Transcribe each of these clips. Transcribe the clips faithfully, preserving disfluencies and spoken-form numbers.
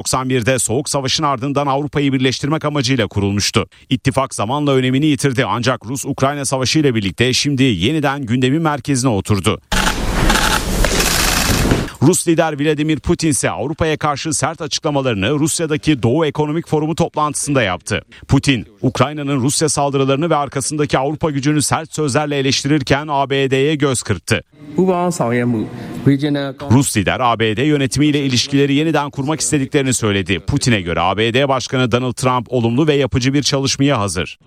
doksan birde Soğuk Savaş'ın ardından Avrupa'yı birleştirmek amacıyla kurulmuştu. İttifak zamanla önemini yitirdi ancak Rus-Ukrayna Savaşı ile birlikte şimdi yeniden gündemin merkezine oturdu. Rus lider Vladimir Putin ise Avrupa'ya karşı sert açıklamalarını Rusya'daki Doğu Ekonomik Forumu toplantısında yaptı. Putin, Ukrayna'nın Rusya saldırılarını ve arkasındaki Avrupa gücünü sert sözlerle eleştirirken A B D'ye göz kırptı. Rus lider A B D yönetimiyle ilişkileri yeniden kurmak istediklerini söyledi. Putin'e göre A B D Başkanı Donald Trump olumlu ve yapıcı bir çalışmaya hazır.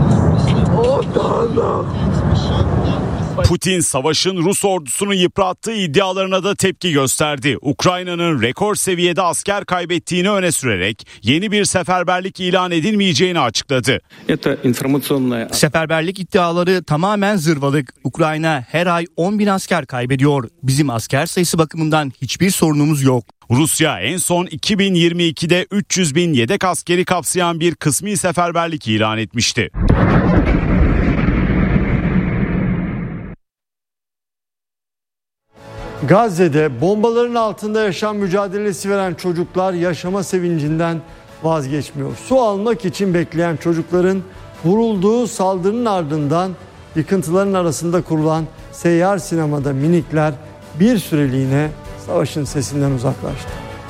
Putin savaşın Rus ordusunu yıprattığı iddialarına da tepki gösterdi. Ukrayna'nın rekor seviyede asker kaybettiğini öne sürerek yeni bir seferberlik ilan edilmeyeceğini açıkladı. Seferberlik iddiaları tamamen zırvalık. Ukrayna her ay on bin asker kaybediyor. Bizim asker sayısı bakımından hiçbir sorunumuz yok. Rusya en son iki bin yirmi ikide üç yüz bin yedek askeri kapsayan bir kısmi seferberlik ilan etmişti. Gazze'de bombaların altında yaşam mücadelesi veren çocuklar yaşama sevincinden vazgeçmiyor. Su almak için bekleyen çocukların vurulduğu saldırının ardından yıkıntıların arasında kurulan seyyar sinemada minikler bir süreliğine savaşın sesinden uzaklaştı.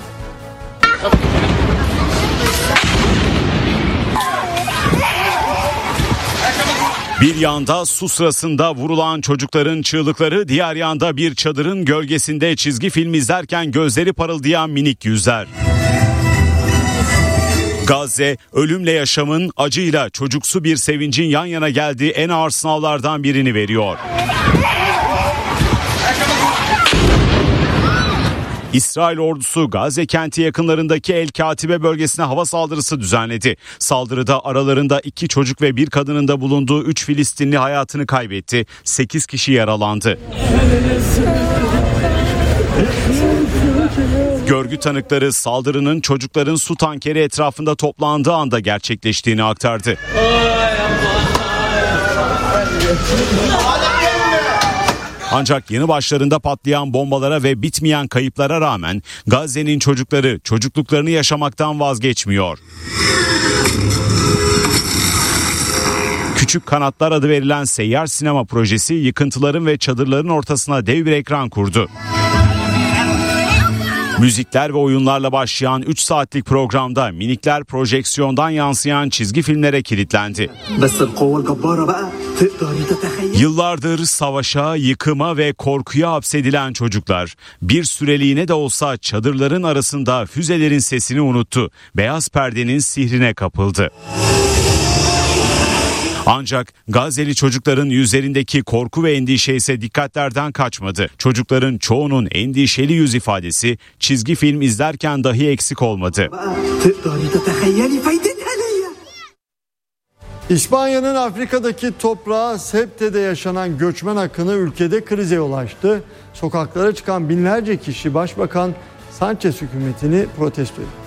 Bir yanda su sırasında vurulan çocukların çığlıkları, diğer yanda bir çadırın gölgesinde çizgi film izlerken gözleri parıldayan minik yüzler. Gazze, ölümle yaşamın, acıyla çocuksu bir sevincin yan yana geldiği en ağır sınavlardan birini veriyor. İsrail ordusu Gazze kenti yakınlarındaki El Katibe bölgesine hava saldırısı düzenledi. Saldırıda aralarında iki çocuk ve bir kadının da bulunduğu üç Filistinli hayatını kaybetti. sekiz kişi yaralandı. Görgü tanıkları saldırının çocukların su tankeri etrafında toplandığı anda gerçekleştiğini aktardı. Ancak yanı başlarında patlayan bombalara ve bitmeyen kayıplara rağmen Gazze'nin çocukları çocukluklarını yaşamaktan vazgeçmiyor. Küçük Kanatlar adı verilen seyyar sinema projesi yıkıntıların ve çadırların ortasına dev bir ekran kurdu. Müzikler ve oyunlarla başlayan üç saatlik programda minikler projeksiyondan yansıyan çizgi filmlere kilitlendi. Yıllardır savaşa, yıkıma ve korkuya hapsedilen çocuklar bir süreliğine de olsa çadırların arasında füzelerin sesini unuttu. Beyaz perdenin sihrine kapıldı. Ancak Gazze'li çocukların yüzlerindeki korku ve endişe ise dikkatlerden kaçmadı. Çocukların çoğunun endişeli yüz ifadesi çizgi film izlerken dahi eksik olmadı. İspanya'nın Afrika'daki toprağı Ceute'de yaşanan göçmen akını ülkede krize yol açtı. Sokaklara çıkan binlerce kişi Başbakan Sanchez hükümetini protesto etti.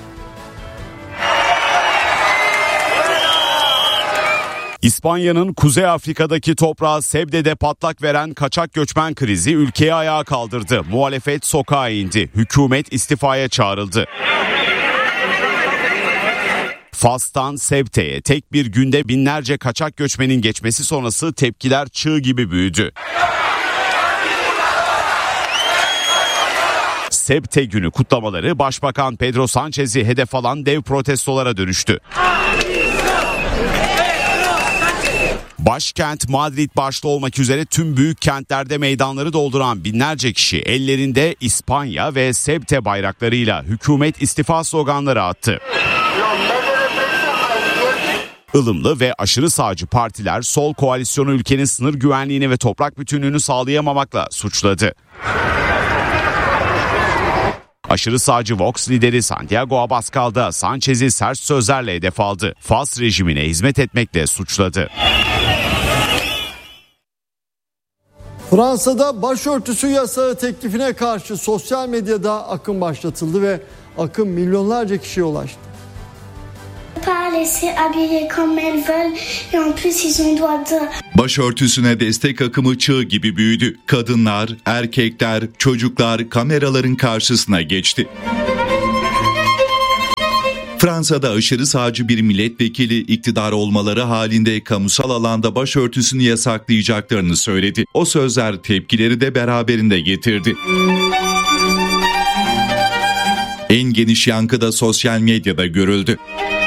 İspanya'nın Kuzey Afrika'daki toprağı Ceute'de patlak veren kaçak göçmen krizi ülkeyi ayağa kaldırdı. Muhalefet sokağa indi. Hükümet istifaya çağrıldı. Fas'tan Ceute'ye tek bir günde binlerce kaçak göçmenin geçmesi sonrası tepkiler çığ gibi büyüdü. Ceute günü kutlamaları Başbakan Pedro Sanchez'i hedef alan dev protestolara dönüştü. Başkent Madrid başta olmak üzere tüm büyük kentlerde meydanları dolduran binlerce kişi ellerinde İspanya ve Ceuta bayraklarıyla hükümet istifa sloganları attı. Ilımlı ve aşırı sağcı partiler sol koalisyonu ülkenin sınır güvenliğini ve toprak bütünlüğünü sağlayamamakla suçladı. Aşırı sağcı Vox lideri Santiago Abascal da Sanchez'i sert sözlerle hedef aldı. Fas rejimine hizmet etmekle suçladı. Fransa'da başörtüsü yasağı teklifine karşı sosyal medyada akım başlatıldı ve akım milyonlarca kişiye ulaştı. Başörtüsüne destek akımı çığ gibi büyüdü. Kadınlar, erkekler, çocuklar kameraların karşısına geçti. Fransa'da aşırı sağcı bir milletvekili iktidar olmaları halinde kamusal alanda başörtüsünü yasaklayacaklarını söyledi. O sözler tepkileri de beraberinde getirdi. En geniş yankı da sosyal medyada görüldü.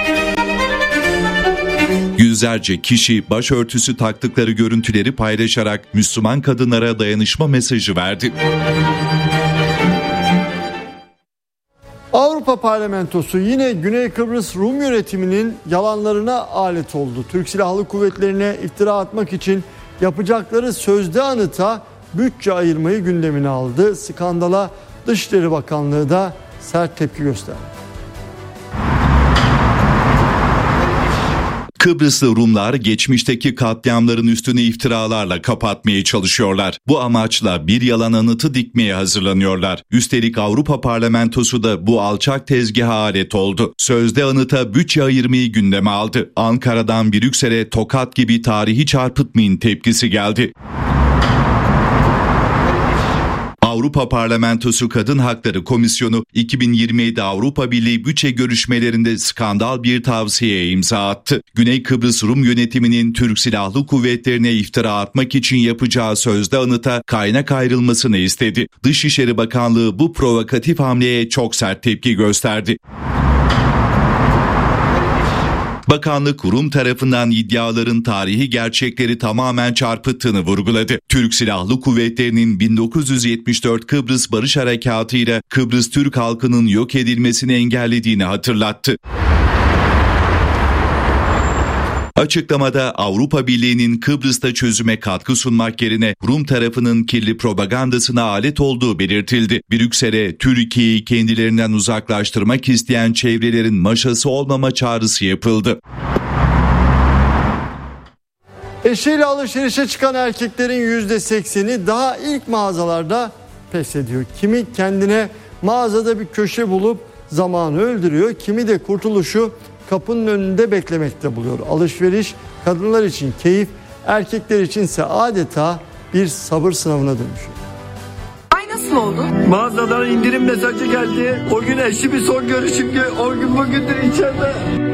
Yüzlerce kişi başörtüsü taktıkları görüntüleri paylaşarak Müslüman kadınlara dayanışma mesajı verdi. Avrupa Parlamentosu yine Güney Kıbrıs Rum yönetiminin yalanlarına alet oldu. Türk Silahlı Kuvvetleri'ne iftira atmak için yapacakları sözde anıta bütçe ayırmayı gündemine aldı. Skandala Dışişleri Bakanlığı da sert tepki gösterdi. Kıbrıslı Rumlar geçmişteki katliamların üstünü iftiralarla kapatmaya çalışıyorlar. Bu amaçla bir yalan anıtı dikmeye hazırlanıyorlar. Üstelik Avrupa Parlamentosu da bu alçak tezgaha alet oldu. Sözde anıta bütçe ayırmayı gündeme aldı. Ankara'dan Brüksel'e tokat gibi tarihi çarpıtmayın tepkisi geldi. Avrupa Parlamentosu Kadın Hakları Komisyonu iki bin yirmi yedi Avrupa Birliği bütçe görüşmelerinde skandal bir tavsiyeye imza attı. Güney Kıbrıs Rum yönetiminin Türk Silahlı Kuvvetlerine iftira atmak için yapacağı sözde anıta kaynak ayrılmasını istedi. Dışişleri Bakanlığı bu provokatif hamleye çok sert tepki gösterdi. Bakanlık Rum tarafından iddiaların tarihi gerçekleri tamamen çarpıttığını vurguladı. Türk Silahlı Kuvvetleri'nin bin dokuz yüz yetmiş dört Kıbrıs Barış Harekatı ile Kıbrıs Türk halkının yok edilmesini engellediğini hatırlattı. Açıklamada Avrupa Birliği'nin Kıbrıs'ta çözüme katkı sunmak yerine Rum tarafının kirli propagandasına alet olduğu belirtildi. Brüksel'e Türkiye'yi kendilerinden uzaklaştırmak isteyen çevrelerin maşası olmama çağrısı yapıldı. Eşiyle alışverişe çıkan erkeklerin yüzde sekseni daha ilk mağazalarda pes ediyor. Kimi kendine mağazada bir köşe bulup zamanı öldürüyor, kimi de kurtuluşu kapının önünde beklemekte buluyor. Alışveriş kadınlar için keyif, erkekler içinse adeta bir sabır sınavına dönüşüyor. Ay nasıl oldu? Mağazadan indirim mesajı geldi. O gün eşi bir son görüşümdü. O gün bugündür içeride.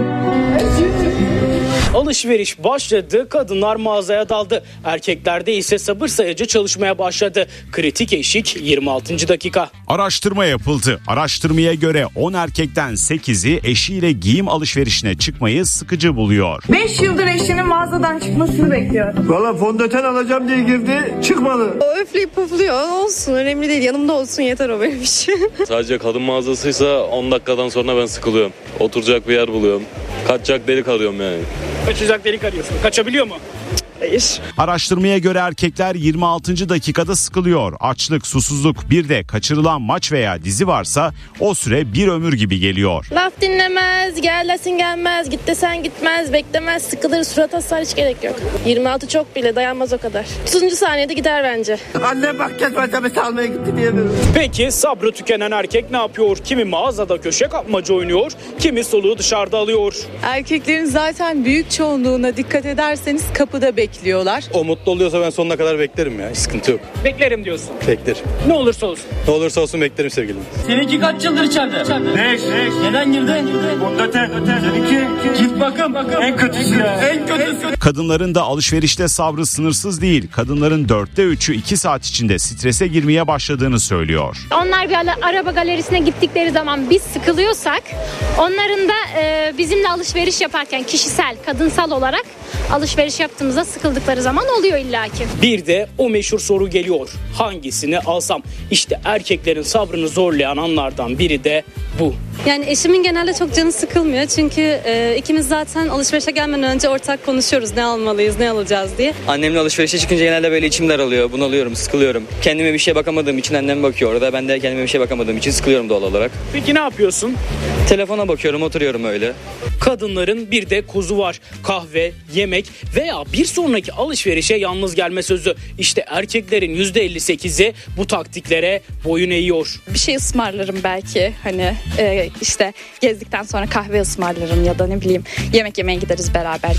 Alışveriş başladı, kadınlar mağazaya daldı. Erkeklerde ise sabır sayacı çalışmaya başladı. Kritik eşik yirmi altıncı dakika. Araştırma yapıldı. Araştırmaya göre on erkekten sekizi eşiyle giyim alışverişine çıkmayı sıkıcı buluyor. beş yıldır eşinin mağazadan çıkmasını bekliyor. Valla fondöten alacağım diye girdi, çıkmadı. O öfleyip pufluyor, olsun, önemli değil, yanımda olsun yeter o benim için. Sadece kadın mağazasıysa on dakikadan sonra ben sıkılıyorum. Oturacak bir yer buluyorum. Kaçacak delik arıyorum yani. Kaçacak delik arıyorsun. Kaçabiliyor mu? Hayır. Araştırmaya göre erkekler yirmi altıncı dakikada sıkılıyor. Açlık, susuzluk, bir de kaçırılan maç veya dizi varsa o süre bir ömür gibi geliyor. Laf dinlemez, gel desin gelmez, git desen gitmez, beklemez, sıkılır, surat asar, hiç gerek yok. yirmi altı çok bile, dayanmaz o kadar. otuzuncu saniyede gider bence. Annem bak kez malzemesi almaya gitti diyemiyorum. Peki sabrı tükenen erkek ne yapıyor? Kimi mağazada köşe kapmaca oynuyor, kimi soluğu dışarıda alıyor. Erkeklerin zaten büyük çoğunluğuna dikkat ederseniz kapıda bekliyorlar. O mutlu oluyorsa ben sonuna kadar beklerim ya. Sıkıntı yok. Beklerim diyorsun. Beklerim. Ne olursa olsun. Ne olursa olsun beklerim sevgilim. Seninki kaç yıldır içeride? Beş. Neden girdin? Fondöten. Seninki. Cilt bakım. En kötüsü ya. En kötüsü. Kadınların da alışverişte sabrı sınırsız değil. Kadınların dörtte üçü iki saat içinde strese girmeye başladığını söylüyor. Onlar bir araba galerisine gittikleri zaman biz sıkılıyorsak, onların da e, bizimle alışveriş yaparken kişisel, kadınsal olarak alışveriş yaptığımızda sıkıldıkları zaman oluyor illaki. Bir de o meşhur soru geliyor. Hangisini alsam? İşte erkeklerin sabrını zorlayan anlardan biri de bu. Yani eşimin genelde çok canı sıkılmıyor çünkü e, ikimiz zaten alışverişe gelmeden önce ortak konuşuyoruz ne almalıyız, ne alacağız diye. Annemle alışverişe çıkınca genelde böyle içim daralıyor, bunalıyorum, sıkılıyorum. Kendime bir şeye bakamadığım için annem bakıyor orada, ben de kendime bir şeye bakamadığım için sıkılıyorum doğal olarak. Peki ne yapıyorsun? Telefona bakıyorum, oturuyorum öyle. Kadınların bir de kozu var. Kahve, yemek veya bir sonraki alışverişe yalnız gelme sözü. İşte erkeklerin yüzde elli sekizi bu taktiklere boyun eğiyor. Bir şey ısmarlarım belki hani e, işte gezdikten sonra kahve ısmarlarım ya da ne bileyim yemek yemeye gideriz beraber.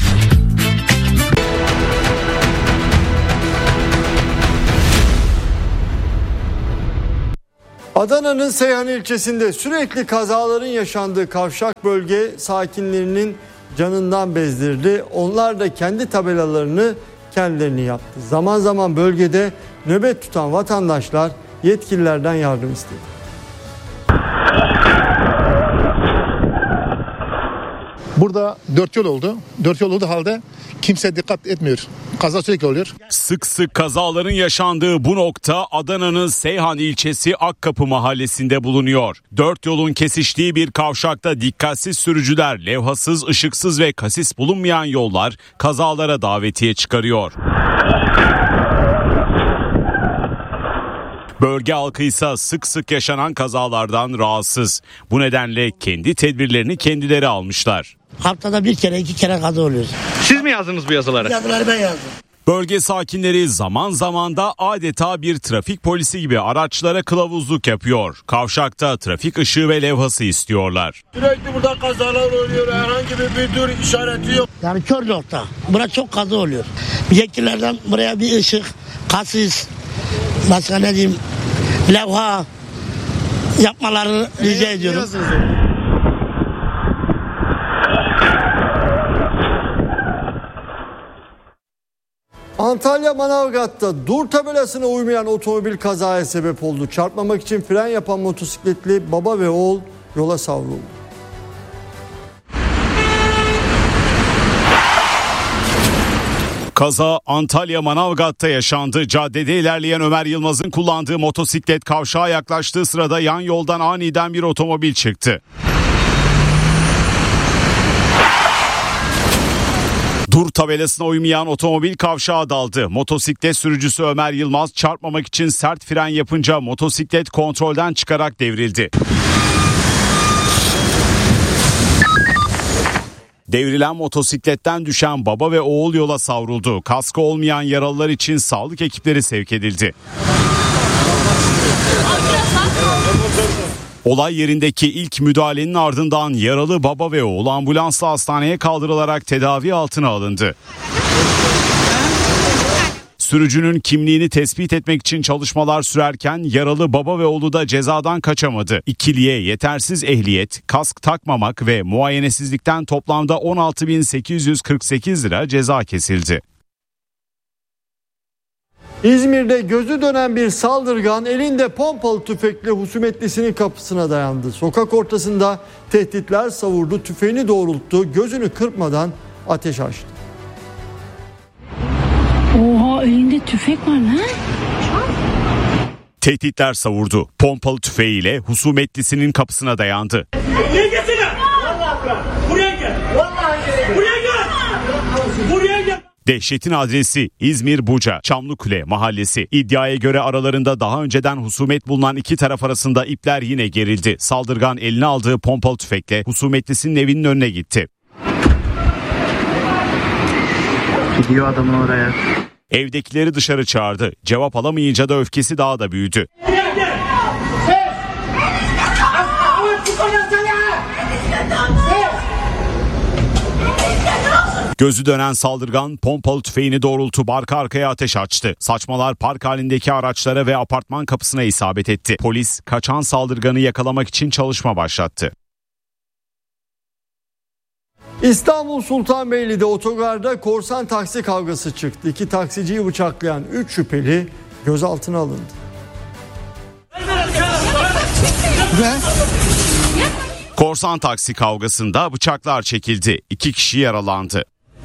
Adana'nın Seyhan ilçesinde sürekli kazaların yaşandığı kavşak bölge sakinlerinin canından bezdirdi. Onlar da kendi tabelalarını kendilerini yaptı. Zaman zaman bölgede nöbet tutan vatandaşlar yetkililerden yardım istedi. Burada dört yol oldu. Dört yol olduğu halde kimse dikkat etmiyor. Kaza sürekli oluyor. Sık sık kazaların yaşandığı bu nokta Adana'nın Seyhan ilçesi Akkapı mahallesinde bulunuyor. Dört yolun kesiştiği bir kavşakta dikkatsiz sürücüler, levhasız, ışıksız ve kasis bulunmayan yollar kazalara davetiye çıkarıyor. Bölge halkı ise sık sık yaşanan kazalardan rahatsız. Bu nedenle kendi tedbirlerini kendileri almışlar. Haftada bir kere iki kere kaza oluyor. Siz mi yazdınız bu yazıları? Yazıları ben yazdım. Bölge sakinleri zaman zaman da adeta bir trafik polisi gibi araçlara kılavuzluk yapıyor. Kavşakta trafik ışığı ve levhası istiyorlar. Sürekli burada kazalar oluyor. Herhangi bir müdür işareti yok. Yani kör nokta. Burada çok kaza oluyor. Yetkililerden buraya bir ışık, kasis, başka ne diyeyim, levha yapmalarını rica ediyorum. Antalya Manavgat'ta dur tabelasına uymayan otomobil kazaya sebep oldu. Çarpmamak için fren yapan motosikletli baba ve oğul yola savruldu. Kaza Antalya Manavgat'ta yaşandı. Caddede ilerleyen Ömer Yılmaz'ın kullandığı motosiklet kavşağa yaklaştığı sırada yan yoldan aniden bir otomobil çıktı. Dur tabelasına uymayan otomobil kavşağa daldı. Motosiklet sürücüsü Ömer Yılmaz çarpmamak için sert fren yapınca motosiklet kontrolden çıkarak devrildi. Devrilen motosikletten düşen baba ve oğul yola savruldu. Kaskı olmayan yaralılar için sağlık ekipleri sevk edildi. Olay yerindeki ilk müdahalenin ardından yaralı baba ve oğul ambulansla hastaneye kaldırılarak tedavi altına alındı. Sürücünün kimliğini tespit etmek için çalışmalar sürerken yaralı baba ve oğlu da cezadan kaçamadı. İkiliye yetersiz ehliyet, kask takmamak ve muayenesizlikten toplamda on altı bin sekiz yüz kırk sekiz lira ceza kesildi. İzmir'de gözü dönen bir saldırgan elinde pompalı tüfekle husumetlisinin kapısına dayandı. Sokak ortasında tehditler savurdu, tüfeğini doğrulttu, gözünü kırpmadan ateş açtı. Oha, elinde tüfek var lan. Tehditler savurdu. Pompalı tüfeğiyle husumetlisinin kapısına dayandı. Buraya gelsene. Buraya gel. Buraya gel. Buraya gel. Dehşetin adresi İzmir Buca Çamlıkule mahallesi. İddiaya göre aralarında daha önceden husumet bulunan iki taraf arasında ipler yine gerildi. Saldırgan eline aldığı pompalı tüfekle husumetlisinin evinin önüne gitti. Gidiyor adamın oraya. Evdekileri dışarı çağırdı. Cevap alamayınca da öfkesi daha da büyüdü. Gözü dönen saldırgan pompalı tüfeğini doğrultup arka arkaya ateş açtı. Saçmalar park halindeki araçlara ve apartman kapısına isabet etti. Polis kaçan saldırganı yakalamak için çalışma başlattı. İstanbul Sultanbeyli'de otogarda korsan taksi kavgası çıktı. İki taksiciyi bıçaklayan üç şüpheli gözaltına alındı. Korsan taksi kavgasında bıçaklar çekildi. İki kişi yaralandı.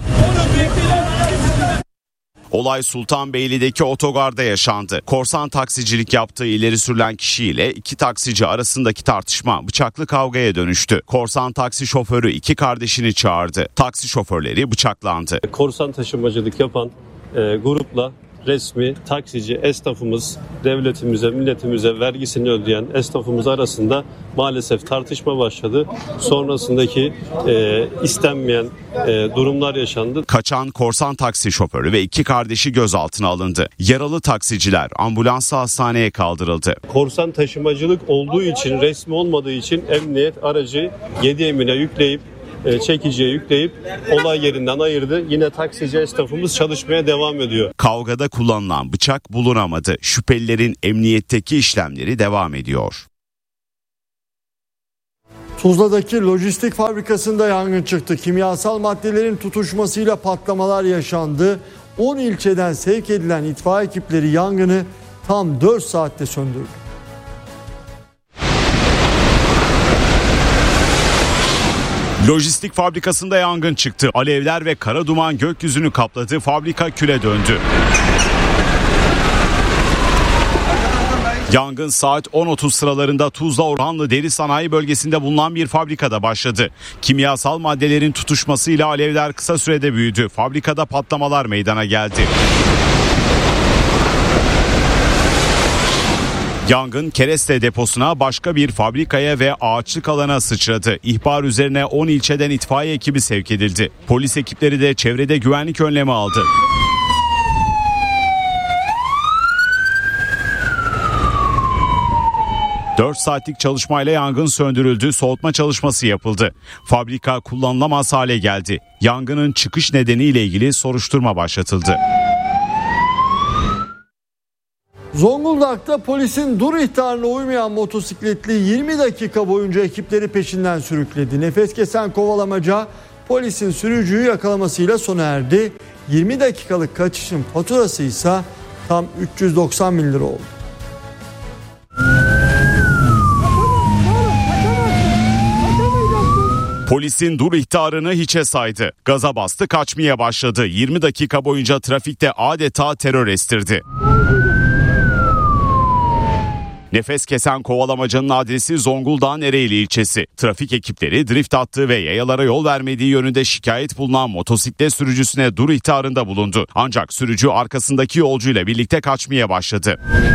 Olay Sultanbeyli'deki otogarda yaşandı. Korsan taksicilik yaptığı ileri sürülen kişiyle iki taksici arasındaki tartışma bıçaklı kavgaya dönüştü. Korsan taksi şoförü iki kardeşini çağırdı. Taksi şoförleri bıçaklandı. Korsan taşımacılık yapan e, grupla resmi taksici esnafımız, devletimize, milletimize vergisini ödeyen esnafımız arasında maalesef tartışma başladı. Sonrasındaki e, istenmeyen e, durumlar yaşandı. Kaçan korsan taksi şoförü ve iki kardeşi gözaltına alındı. Yaralı taksiciler ambulansla hastaneye kaldırıldı. Korsan taşımacılık olduğu için, resmi olmadığı için emniyet aracı yedi emine yükleyip e, çekiciye yükleyip olay yerinden ayırdı. Yine taksici esnafımız çalışmaya devam ediyor. Kavgada kullanılan bıçak bulunamadı. Şüphelilerin emniyetteki işlemleri devam ediyor. Tuzla'daki lojistik fabrikasında yangın çıktı. Kimyasal maddelerin tutuşmasıyla patlamalar yaşandı. on ilçeden sevk edilen itfaiye ekipleri yangını tam dört saatte söndürdü. Lojistik fabrikasında yangın çıktı. Alevler ve kara duman gökyüzünü kapladı. Fabrika küle döndü. Yangın saat on otuz sıralarında Tuzla Orhanlı Deri Sanayi Bölgesi'nde bulunan bir fabrikada başladı. Kimyasal maddelerin tutuşmasıyla alevler kısa sürede büyüdü. Fabrikada patlamalar meydana geldi. Yangın kereste deposuna, başka bir fabrikaya ve ağaçlık alana sıçradı. İhbar üzerine on ilçeden itfaiye ekibi sevk edildi. Polis ekipleri de çevrede güvenlik önlemi aldı. dört saatlik çalışmayla yangın söndürüldü, soğutma çalışması yapıldı. Fabrika kullanılamaz hale geldi. Yangının çıkış nedeniyle ilgili soruşturma başlatıldı. Zonguldak'ta polisin dur ihtarına uymayan motosikletli yirmi dakika boyunca ekipleri peşinden sürükledi. Nefes kesen kovalamaca polisin sürücüyü yakalamasıyla sona erdi. yirmi dakikalık kaçışın faturası ise tam üç yüz doksan bin lira oldu. Polisin dur ihtarını hiçe saydı. Gaza bastı, kaçmaya başladı. yirmi dakika boyunca trafikte adeta terör estirdi. Nefes kesen kovalamacanın adresi Zonguldak'ın Ereğli ilçesi. Trafik ekipleri drift attığı ve yayalara yol vermediği yönünde şikayet bulunan motosiklet sürücüsüne dur ihtarında bulundu. Ancak sürücü arkasındaki yolcuyla birlikte kaçmaya başladı.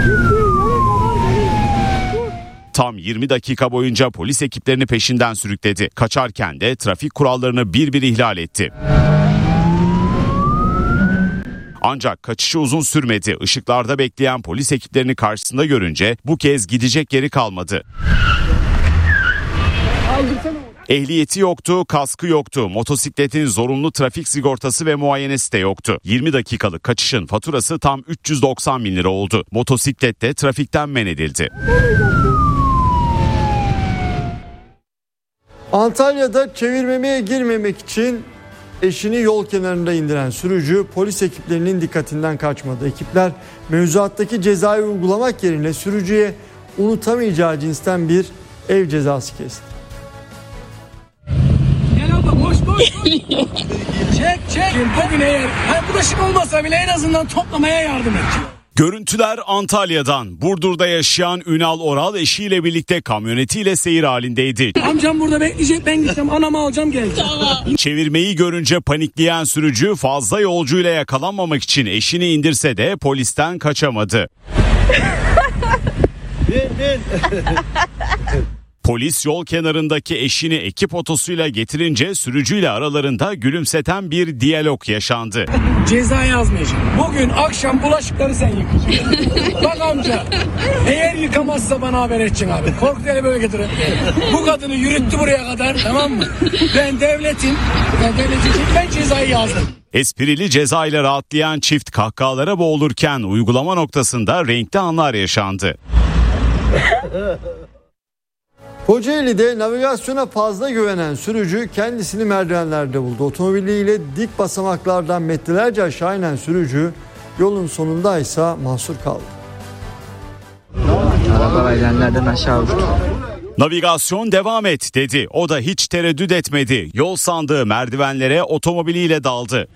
Tam yirmi dakika boyunca polis ekiplerini peşinden sürükledi. Kaçarken de trafik kurallarını bir bir ihlal etti. Ancak kaçışı uzun sürmedi. Işıklarda bekleyen polis ekiplerini karşısında görünce bu kez gidecek yeri kalmadı. Ehliyeti yoktu, kaskı yoktu. Motosikletin zorunlu trafik sigortası ve muayenesi de yoktu. yirmi dakikalık kaçışın faturası tam üç yüz doksan bin lira oldu. Motosiklet de trafikten men edildi. Antalya'da çevirmemeye girmemek için eşini yol kenarında indiren sürücü polis ekiplerinin dikkatinden kaçmadı. Ekipler mevzuattaki cezayı uygulamak yerine sürücüye unutamayacağı cinsten bir ev cezası kesti. Gel abla koş koş. Çek çek. Bugün eğer bulaşık olmasa bile en azından toplamaya yardım et. Görüntüler Antalya'dan. Burdur'da yaşayan Ünal Oral eşiyle birlikte kamyonetiyle seyir halindeydi. Amcam burada bekleyecek, ben gideceğim, anamı alacağım, geleceğim. Çevirmeyi görünce panikleyen sürücü fazla yolcuyla yakalanmamak için eşini indirse de polisten kaçamadı. Polis yol kenarındaki eşini ekip otosuyla getirince sürücüyle aralarında gülümseten bir diyalog yaşandı. Ceza yazmayacağım. Bugün akşam bulaşıkları sen yıkacaksın. Bak amca, eğer yıkamazsa bana haber edeceksin abi. Korkuteli böyle getirin. Bu kadını yürüttü buraya kadar, tamam mı? Ben devletin, ben devletin için ben cezayı yazdım. Esprili ceza ile rahatlayan çift kahkahalara boğulurken uygulama noktasında renkli anlar yaşandı. Kocaeli'de navigasyona fazla güvenen sürücü kendisini merdivenlerde buldu. Otomobiliyle dik basamaklardan metrelerce aşağı inen sürücü yolun sonunda ise mahsur kaldı. Araba merdivenlerden aşağı uçtu. Navigasyon devam et dedi. O da hiç tereddüt etmedi. Yol sandığı merdivenlere otomobiliyle daldı.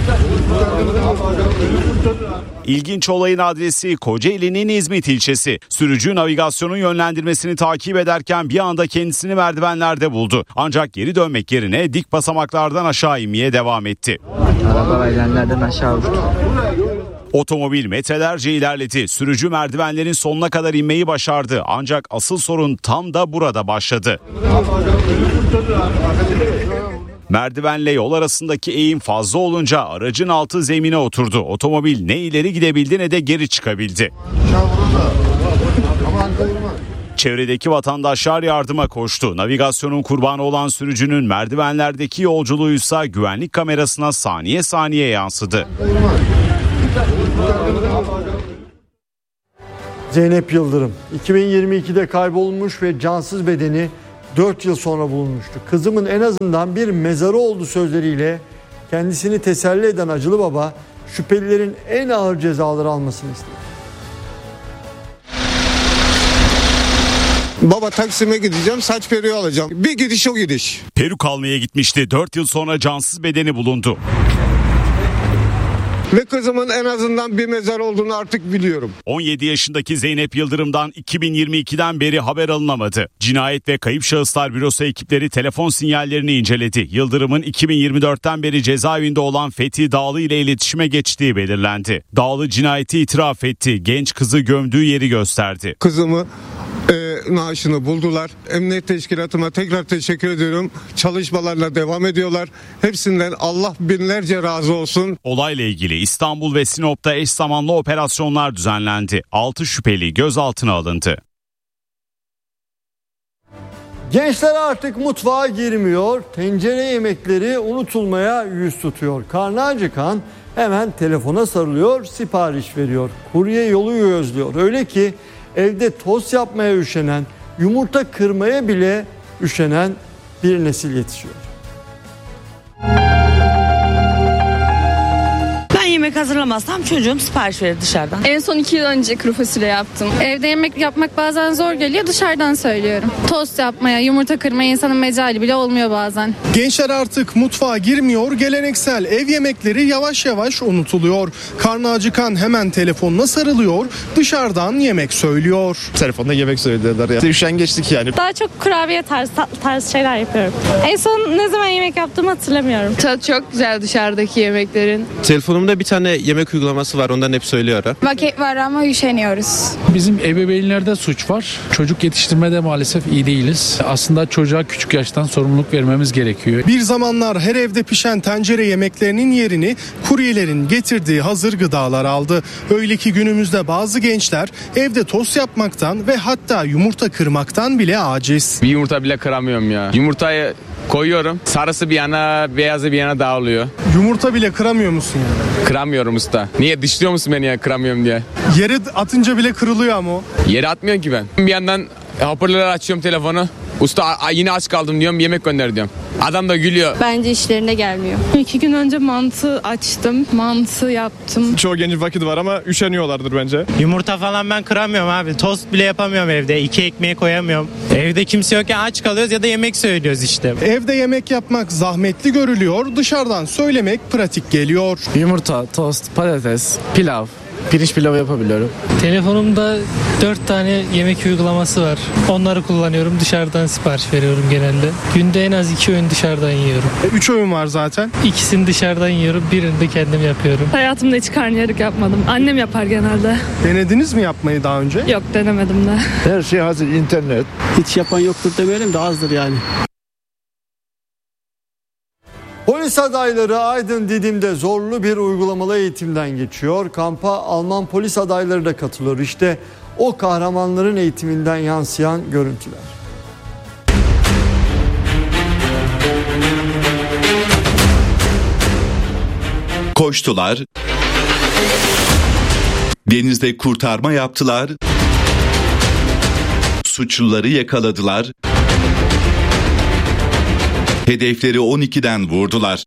İlginç olayın adresi Kocaeli'nin İzmit ilçesi. Sürücü navigasyonun yönlendirmesini takip ederken bir anda kendisini merdivenlerde buldu. Ancak geri dönmek yerine dik basamaklardan aşağı inmeye devam etti. Araba merdivenlerden aşağı uçtu. Otomobil metrelerce ilerledi. Sürücü merdivenlerin sonuna kadar inmeyi başardı. Ancak asıl sorun tam da burada başladı. Merdivenle yol arasındaki eğim fazla olunca aracın altı zemine oturdu. Otomobil ne ileri gidebildi ne de geri çıkabildi. Çevredeki vatandaşlar yardıma koştu. Navigasyonun kurbanı olan sürücünün merdivenlerdeki yolculuğuysa güvenlik kamerasına saniye saniye yansıdı. Zeynep Yıldırım iki bin yirmi ikide kaybolmuş ve cansız bedeni dört yıl sonra bulunmuştu. Kızımın en azından bir mezarı oldu sözleriyle kendisini teselli eden acılı baba şüphelilerin en ağır cezaları almasını istedi. Baba Taksim'e gideceğim, saç periği alacağım. Bir gidiş o gidiş. Peruk almaya gitmişti. dört yıl sonra cansız bedeni bulundu. Ve kızımın en azından bir mezar olduğunu artık biliyorum. on yedi yaşındaki Zeynep Yıldırım'dan iki bin yirmi ikiden beri haber alınamadı. Cinayet ve Kayıp Şahıslar Bürosu ekipleri telefon sinyallerini inceledi. Yıldırım'ın iki bin yirmi dörtten beri cezaevinde olan Fethi Dağlı ile iletişime geçtiği belirlendi. Dağlı cinayeti itiraf etti. Genç kızı gömdüğü yeri gösterdi. Kızımı e, naaşını buldular. Emniyet Teşkilatı'na tekrar teşekkür ediyorum. Çalışmalarla devam ediyorlar. Hepsinden Allah binlerce razı olsun. Olayla ilgili İstanbul ve Sinop'ta eş zamanlı operasyonlar düzenlendi. altı şüpheli gözaltına alındı. Gençler artık mutfağa girmiyor, tencere yemekleri unutulmaya yüz tutuyor. Karnı acıkan hemen telefona sarılıyor, sipariş veriyor. Kurye yolu özlüyor. Öyle ki evde tost yapmaya üşenen, yumurta kırmaya bile üşenen bir nesil yetişiyor. Yemek hazırlamazsam çocuğum sipariş verir dışarıdan. En son iki yıl önce kuru fasulye yaptım. Evde yemek yapmak bazen zor geliyor, dışarıdan söylüyorum. Tost yapmaya, yumurta kırmaya insanın mecali bile olmuyor bazen. Gençler artık mutfağa girmiyor, geleneksel ev yemekleri yavaş yavaş unutuluyor. Karnı acıkan hemen telefonuna sarılıyor, dışarıdan yemek söylüyor. Telefonda yemek söylediler ya. Üşengeçlik yani. Daha çok kurabiye tarz, tarz şeyler yapıyorum. En son ne zaman yemek yaptığımı hatırlamıyorum. Tadı çok güzel dışarıdaki yemeklerin. Telefonumda bir tane yemek uygulaması var, ondan hep söylüyor. Vakit var ama üşeniyoruz. Bizim ebeveynlerde suç var. Çocuk yetiştirmede maalesef iyi değiliz. Aslında çocuğa küçük yaştan sorumluluk vermemiz gerekiyor. Bir zamanlar her evde pişen tencere yemeklerinin yerini kuryelerin getirdiği hazır gıdalar aldı. Öyle ki günümüzde bazı gençler evde tost yapmaktan ve hatta yumurta kırmaktan bile aciz. Bir yumurta bile kıramıyorum ya. Yumurtayı koyuyorum. Sarısı bir yana, beyazı bir yana dağılıyor. Yumurta bile kıramıyor musun yani? Kıramıyorum usta. Niye? Dışlıyor musun beni ya kıramıyorum diye? Yere atınca bile kırılıyor ama o. Yere atmıyorum ki ben. Bir yandan hoparlörler açıyorum telefonu. Usta yine aç kaldım diyorum, yemek gönder diyorum. Adam da gülüyor. Bence işlerine gelmiyor. İki gün önce mantı açtım. Mantı yaptım. Çoğu gencin vakit var ama üşeniyorlardır bence. Yumurta falan ben kıramıyorum abi. Tost bile yapamıyorum evde. İki ekmeği koyamıyorum. Evde kimse yokken aç kalıyoruz ya da yemek söylüyoruz işte. Evde yemek yapmak zahmetli görülüyor. Dışarıdan söylemek pratik geliyor. Yumurta, tost, patates, pilav. Pirinç pilavı yapabiliyorum. Telefonumda dört tane yemek uygulaması var. Onları kullanıyorum. Dışarıdan sipariş veriyorum genelde. Günde en az iki öğün dışarıdan yiyorum. E, üç öğün var zaten. İkisini dışarıdan yiyorum. Birini de kendim yapıyorum. Hayatımda hiç karnıyarık yapmadım. Annem yapar genelde. Denediniz mi yapmayı daha önce? Yok, denemedim de. Her şey hazır, internet. Hiç yapan yoktur demeyelim de azdır yani. Polis adayları Aydın Didim'de zorlu bir uygulamalı eğitimden geçiyor. Kampa Alman polis adayları da katılıyor. İşte o kahramanların eğitiminden yansıyan görüntüler. Koştular, denizde kurtarma yaptılar, suçluları yakaladılar, hedefleri on ikiden vurdular.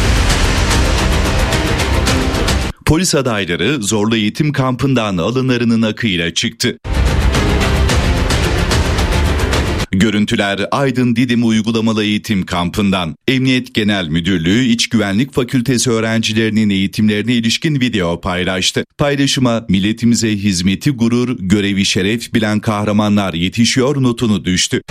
Polis adayları zorlu eğitim kampından alınlarının akıyla çıktı. Görüntüler Aydın Didim Uygulamalı Eğitim Kampı'ndan. Emniyet Genel Müdürlüğü İç Güvenlik Fakültesi öğrencilerinin eğitimlerine ilişkin video paylaştı. Paylaşıma milletimize hizmeti gurur, görevi şeref bilen kahramanlar yetişiyor notunu düştü.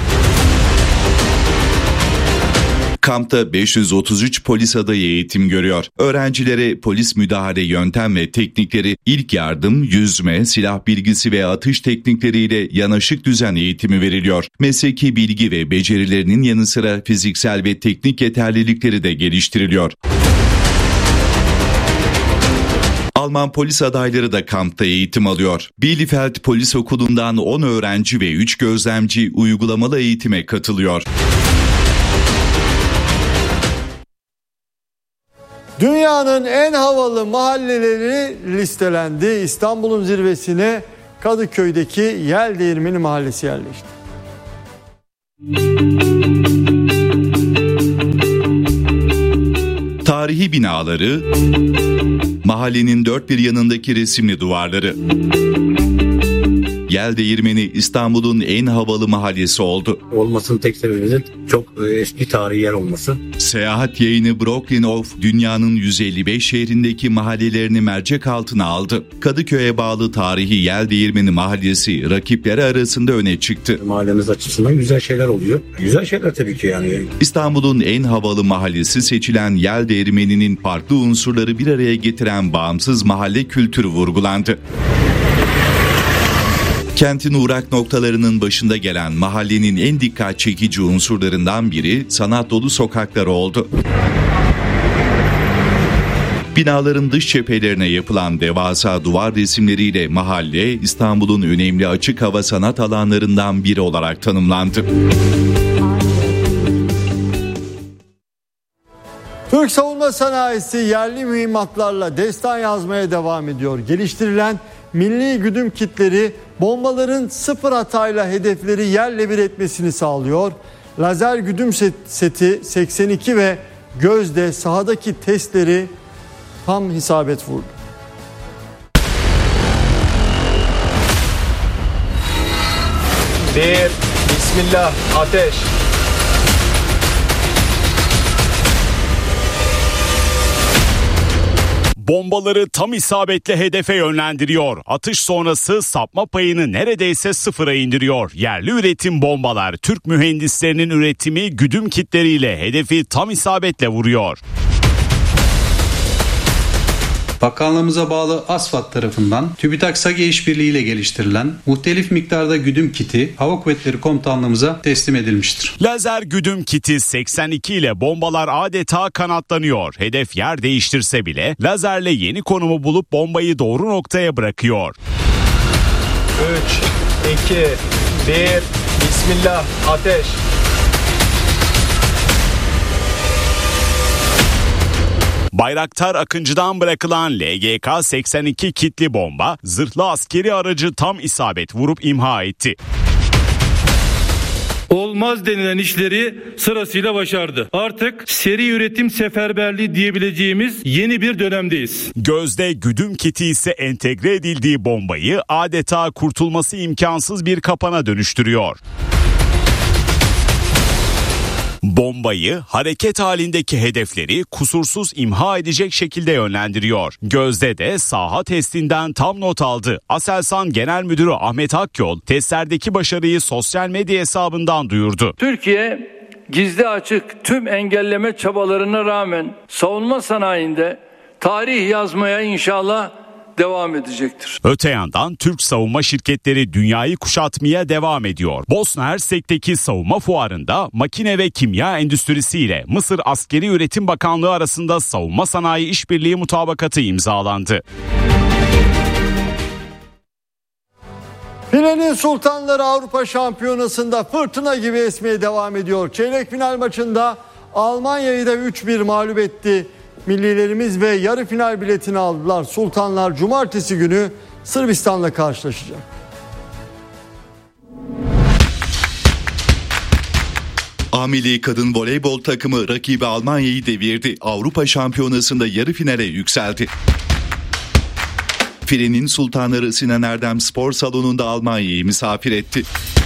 Kampta beş yüz otuz üç polis adayı eğitim görüyor. Öğrencilere polis müdahale yöntem ve teknikleri, ilk yardım, yüzme, silah bilgisi ve atış teknikleriyle yanaşık düzen eğitimi veriliyor. Mesleki bilgi ve becerilerinin yanı sıra fiziksel ve teknik yeterlilikleri de geliştiriliyor. Alman polis adayları da kampta eğitim alıyor. Bielefeld Polis Okulu'ndan on öğrenci ve üç gözlemci uygulamalı eğitime katılıyor. Dünyanın en havalı mahalleleri listelendi. İstanbul'un zirvesine Kadıköy'deki Yeldeğirmeni Mahallesi yerleşti. Tarihi binaları, mahallenin dört bir yanındaki resimli duvarları. Yeldeğirmeni İstanbul'un en havalı mahallesi oldu. Olmasının tek sebebinin çok eski tarihi yer olması. Seyahat yayını Brooklyn of dünyanın yüz elli beş şehrindeki mahallelerini mercek altına aldı. Kadıköy'e bağlı tarihi Yeldeğirmeni Mahallesi rakipleri arasında öne çıktı. Mahallemiz açısından güzel şeyler oluyor. Güzel şeyler tabii ki yani. İstanbul'un en havalı mahallesi seçilen Yeldeğirmeni'nin farklı unsurları bir araya getiren bağımsız mahalle kültürü vurgulandı. Kentin uğrak noktalarının başında gelen mahallenin en dikkat çekici unsurlarından biri sanat dolu sokakları oldu. Binaların dış cephelerine yapılan devasa duvar resimleriyle mahalle İstanbul'un önemli açık hava sanat alanlarından biri olarak tanımlandı. Türk savunma sanayisi yerli mühimmatlarla destan yazmaya devam ediyor. Geliştirilen milli güdüm kitleri bombaların sıfır hatayla hedefleri yerle bir etmesini sağlıyor. Lazer güdüm seti seksen iki ve Gözde sahadaki testleri tam isabet vurdu. Bir, bismillah, ateş. Bombaları tam isabetle hedefe yönlendiriyor. Atış sonrası sapma payını neredeyse sıfıra indiriyor. Yerli üretim bombalar Türk mühendislerinin üretimi güdüm kitleriyle hedefi tam isabetle vuruyor. Bakanlığımıza bağlı ASFAD tarafından TÜBİTAK SAGE işbirliğiyle geliştirilen muhtelif miktarda güdüm kiti Hava Kuvvetleri Komutanlığımıza teslim edilmiştir. Lazer güdüm kiti seksen iki ile bombalar adeta kanatlanıyor. Hedef yer değiştirse bile lazerle yeni konumu bulup bombayı doğru noktaya bırakıyor. üç, iki, bir, bismillah, ateş. Bayraktar Akıncı'dan bırakılan L G K seksen iki kitli bomba zırhlı askeri aracı tam isabet vurup imha etti. Olmaz denilen işleri sırasıyla başardı. Artık seri üretim seferberliği diyebileceğimiz yeni bir dönemdeyiz. Gözde güdüm kiti ise entegre edildiği bombayı adeta kurtulması imkansız bir kapana dönüştürüyor. Bombayı hareket halindeki hedefleri kusursuz imha edecek şekilde yönlendiriyor. Gözde de saha testinden tam not aldı. Aselsan Genel Müdürü Ahmet Akyol testlerdeki başarıyı sosyal medya hesabından duyurdu. Türkiye gizli açık tüm engelleme çabalarına rağmen savunma sanayinde tarih yazmaya inşallah devam edecektir. Öte yandan Türk savunma şirketleri dünyayı kuşatmaya devam ediyor. Bosna Hersek'teki savunma fuarında makine ve kimya endüstrisi ile Mısır Askeri Üretim Bakanlığı arasında savunma sanayi işbirliği mutabakatı imzalandı. Filenin Sultanları Avrupa Şampiyonası'nda fırtına gibi esmeye devam ediyor. Çeyrek final maçında Almanya'yı da üç bir mağlup etti. Millilerimiz ve yarı final biletini aldılar. Sultanlar cumartesi günü Sırbistan'la karşılaşacak. A Milli Kadın Voleybol takımı rakibi Almanya'yı devirdi. Avrupa Şampiyonası'nda yarı finale yükseldi. Filenin Sultanları Sinan Erdem Spor Salonu'nda Almanya'yı misafir etti.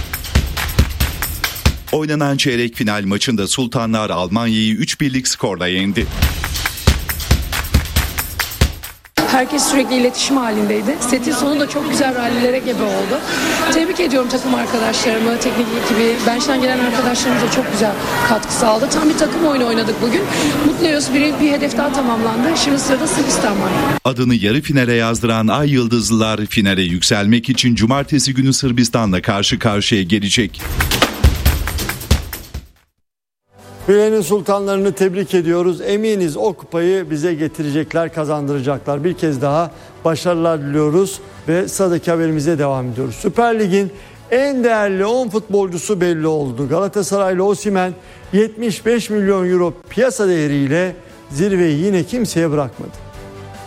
Oynanan çeyrek final maçında Sultanlar Almanya'yı üç birlik skorla yendi. Herkes sürekli iletişim halindeydi. Setin sonu da çok güzel rallilere gebe oldu. Tebrik ediyorum takım arkadaşlarımı, teknik ekibi, bench'ten gelen arkadaşlarımız da çok güzel katkı sağladı. Tam bir takım oyunu oynadık bugün. Mutluyuz. Bir, bir hedef daha tamamlandı. Şimdi sırada Sırbistan var. Adını yarı finale yazdıran Ay Yıldızlılar finale yükselmek için cumartesi günü Sırbistan'la karşı karşıya gelecek. Filenin sultanlarını tebrik ediyoruz. Eminiz o kupayı bize getirecekler, kazandıracaklar. Bir kez daha başarılar diliyoruz ve sıradaki haberimize devam ediyoruz. Süper Lig'in en değerli on futbolcusu belli oldu. Galatasaraylı Osimhen yetmiş beş milyon euro piyasa değeriyle zirveyi yine kimseye bırakmadı.